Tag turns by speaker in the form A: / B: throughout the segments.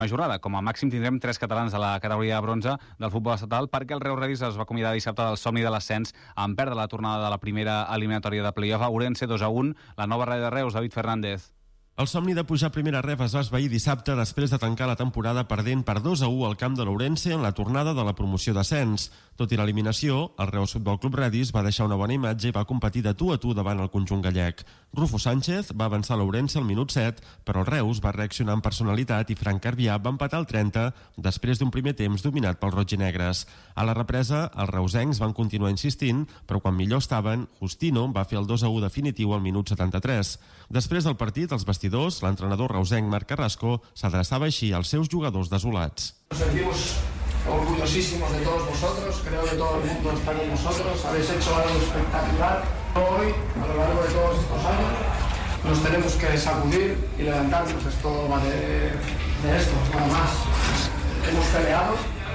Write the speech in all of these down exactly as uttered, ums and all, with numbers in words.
A: jornada. Com a màxim tindrem tres catalans de la categoria de bronze del futbol estatal, perquè el Reus Redis es va acomiadar dissabte del somni de l'ascens en perdre la tornada de la primera eliminatòria de play-off a Ourense dos a un. La nova raia de Reus, David Fernández.
B: El somni de pujar a primera ref es va esvair dissabte després de tancar la temporada perdent per dos a u al camp de l'Ourense en la tornada de la promoció d'ascens. Tot i l'eliminació, el Reus Futbol Club Redis va deixar una bona imatge i va competir de tu a tu davant el conjunt gallec. Rufo Sánchez va avançar l'Ourense al minut set, però el Reus va reaccionar amb personalitat i Frank Carvià va empatar al trenta després d'un primer temps dominat pels roig i negres. A la represa, els reusencs van continuar insistint, però quan millor estaven, Justino va fer el dos a u definitiu al minut setanta-tres. Després del partit, els vestidors, l'entrenador reusenc Marc Carrasco s'adreçava així als seus jugadors desolats.
C: Nos sentimos orgullosísimos de todos vosotros, creo que todo el mundo está con vosotros, habéis hecho algo espectacular. Hoy, a lo largo de todos estos años, nos tenemos que sacudir y levantarnos, esto va de, de esto, nada más. Hemos peleado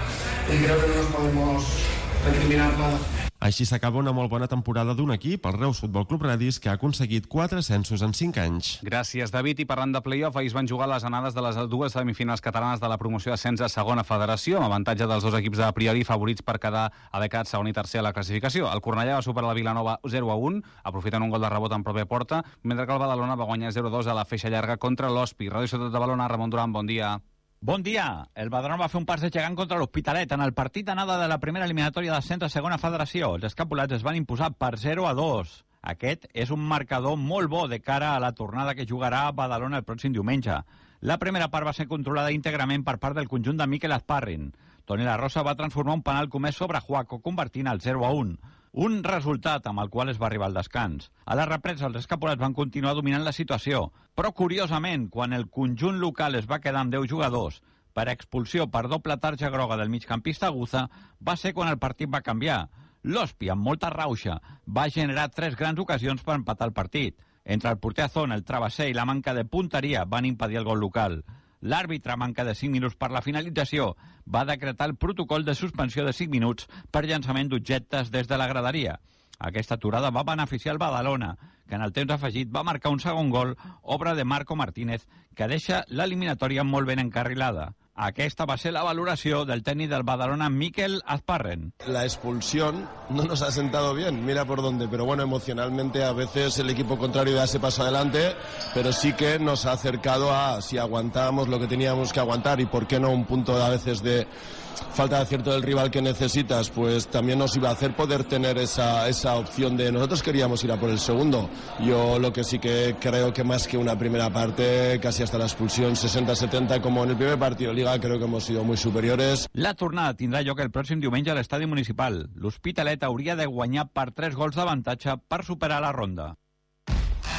C: y creo que no nos podemos recriminar nada.
B: Així s'acaba una molt bona temporada d'un equip, el Reus Futbol Club Redis, que ha aconseguit quatre ascensos en cinc anys.
A: Gràcies, David. I parlant de play-off, ahir es van jugar les anades de les dues semifinals catalanes de la promoció d'ascens a segona federació, amb avantatge dels dos equips de priori favorits per quedar a becat segon i tercer a la classificació. El Cornellà va superar la Vilanova zero a un, aprofitant un gol de rebot en pròpia porta, mentre que el Badalona va guanyar zero a dos a la feixa llarga contra l'Hospi. Ràdio Ciutat de Badalona, Ramon Duran, bon dia.
D: Bon dia. El Badalona va fer un passeig gegant contra l'Hospitalet en el partit d'anada de la primera eliminatòria d'ascens a segona federació. Els escapulats es van imposar per zero a dos. Aquest és un marcador molt bo de cara a la tornada que jugarà a Badalona el pròxim diumenge. La primera part va ser controlada íntegrament per part del conjunt de Mikel Azparrin. Toni La Rosa va transformar un penal comès sobre Juaco, convertint el zero a un. Un resultat amb el qual es va arribar al descans. A la represa, els escapulats van continuar dominant la situació, però curiosament, quan el conjunt local es va quedar amb deu jugadors per expulsió per doble tarja groga del migcampista Aguza, va ser quan el partit va canviar. L'Hospi, amb molta rauxa, va generar tres grans ocasions per empatar el partit. Entre el porter Azón, el travesser i la manca de punteria van impedir el gol local. L'àrbitre, a manca de cinc minuts per la finalització, va decretar el protocol de suspensió de cinc minuts per llançament d'objectes des de la graderia. Aquesta aturada va beneficiar el Badalona, que en el temps afegit va marcar un segon gol, obra de Marco Martínez, que deixa l'eliminatòria molt ben encarrilada. Aquesta va ser la valoració del técnico del Badalona, Mikel Azparrin.
E: La expulsión no nos ha sentado bien, mira por dónde, pero bueno, emocionalmente a veces el equipo contrario da ese paso adelante, pero sí que nos ha acercado a si aguantábamos lo que teníamos que aguantar y por qué no un punto de, a veces de falta de acierto del rival que necesitas, pues también nos iba a hacer poder tener esa, esa opción de nosotros queríamos ir a por el segundo. Yo lo que sí que creo que más que una primera parte, casi hasta la expulsión sesenta setenta como en el primer partido de Liga, creo que hemos sido muy superiores.
D: La tornada tindrà lloc el pròxim diumenge a l'estadi municipal. L'Hospitalet hauria de guanyar per tres gols d'avantatge per superar la ronda.